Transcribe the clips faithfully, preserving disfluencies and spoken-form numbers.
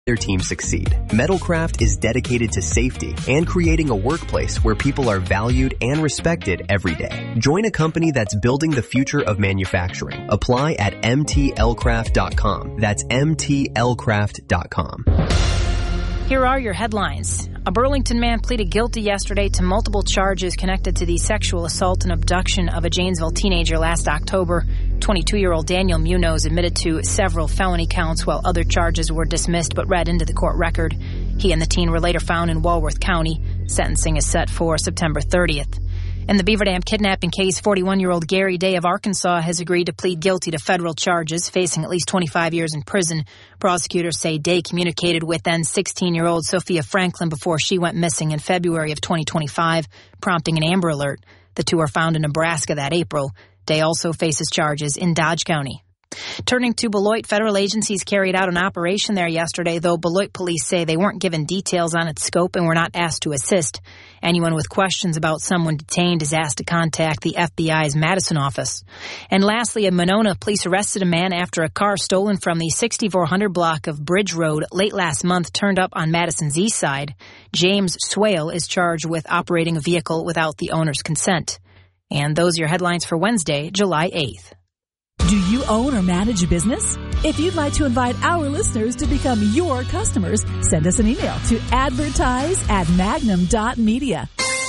their team succeed. Metalcraft is dedicated to safety and creating a workplace where people are valued and respected every day. Join a company that's building the future of manufacturing. Apply at m t l craft dot com. That's m t l craft dot com. Here are your headlines. A Burlington man pleaded guilty yesterday to multiple charges connected to the sexual assault and abduction of a Janesville teenager last October. twenty-two-year-old Daniel Munoz admitted to several felony counts while other charges were dismissed but read into the court record. He and the teen were later found in Walworth County. Sentencing is set for September thirtieth. In the Beaver Dam kidnapping case, forty-one-year-old Gary Day of Arkansas has agreed to plead guilty to federal charges, facing at least twenty-five years in prison. Prosecutors say Day communicated with then sixteen-year-old Sophia Franklin before she went missing in February of twenty twenty-five, prompting an Amber Alert. The two are found in Nebraska that April. Day also faces charges in Dodge County. Turning to Beloit, federal agencies carried out an operation there yesterday, though Beloit police say they weren't given details on its scope and were not asked to assist. Anyone with questions about someone detained is asked to contact the F B I's Madison office. And lastly, in Monona, police arrested a man after a car stolen from the sixty-four hundred block of Bridge Road late last month turned up on Madison's east side. James Swale is charged with operating a vehicle without the owner's consent. And those are your headlines for Wednesday, July eighth. Do you own or manage a business? If you'd like to invite our listeners to become your customers, send us an email to advertise at magnum dot media.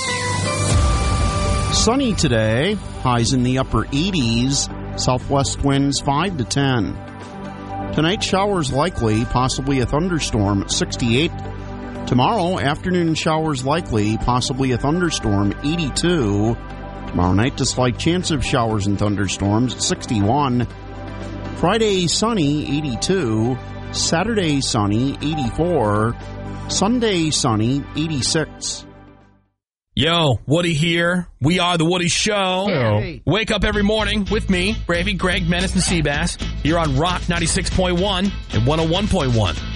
Sunny today, highs in the upper eighties, southwest winds five to ten. Tonight, showers likely, possibly a thunderstorm, sixty-eight. Tomorrow, afternoon showers likely, possibly a thunderstorm, eighty-two. Tomorrow night, a slight chance of showers and thunderstorms, sixty-one. Friday, sunny, eighty-two. Saturday, sunny, eighty-four. Sunday, sunny, eighty-six. Yo, Woody here. We are The Woody Show. Hey. Wake up every morning with me, Bravey, Greg, Menace, and Seabass. Here on Rock ninety-six point one and one oh one point one.